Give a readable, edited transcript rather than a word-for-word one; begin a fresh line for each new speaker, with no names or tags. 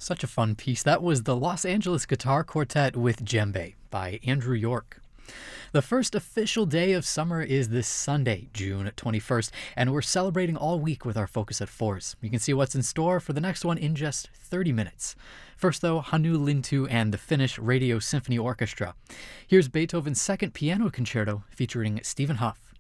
Such a fun piece. That was the Los Angeles Guitar Quartet with Djembe by Andrew York. The first official day of summer is this Sunday, June 21st, and we're celebrating all week with our Focus at Fours. You can see what's in store for the next one in just 30 minutes. First, though, Hannu Lintu and the Finnish Radio Symphony Orchestra. Here's Beethoven's Second Piano Concerto featuring Stephen Hough.